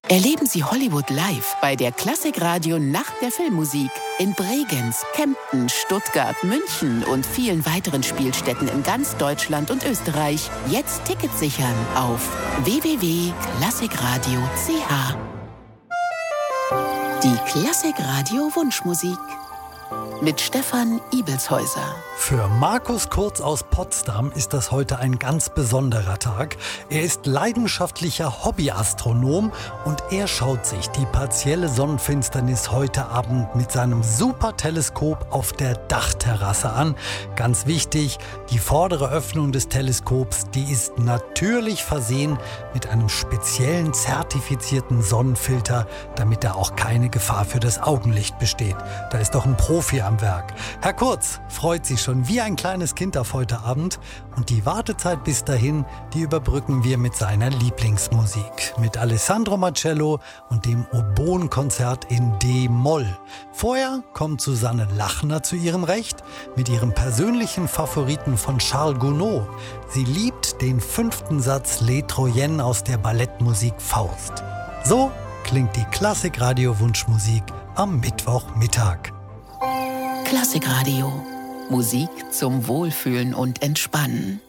Erleben Sie Hollywood live bei der Klassikradio Nacht der Filmmusik in Bregenz, Kempten, Stuttgart, München und vielen weiteren Spielstätten in ganz Deutschland und Österreich. Jetzt Tickets sichern auf www.klassikradio.ch. Die Klassikradio Wunschmusik mit Stefan Ibelshäuser. Für Markus Kurz aus Potsdam ist das heute ein ganz besonderer Tag. Er ist leidenschaftlicher Hobbyastronom und er schaut sich die partielle Sonnenfinsternis heute Abend mit seinem Superteleskop auf der Dachterrasse an. Ganz wichtig, die vordere Öffnung des Teleskops, die ist natürlich versehen mit einem speziellen zertifizierten Sonnenfilter, damit da auch keine Gefahr für das Augenlicht besteht. Da ist doch ein Profi am Werk. Herr Kurz freut sich schon wie ein kleines Kind auf heute Abend und die Wartezeit bis dahin, die überbrücken wir mit seiner Lieblingsmusik. Mit Alessandro Marcello und dem Oboenkonzert in D-Moll. Vorher kommt Susanne Lachner zu ihrem Recht mit ihrem persönlichen Favoriten von Charles Gounod. Sie liebt den 5. Satz Les Troyennes aus der Ballettmusik Faust. So klingt die Klassikradio-Wunschmusik am Mittwochmittag. Klassikradio. Musik zum Wohlfühlen und Entspannen.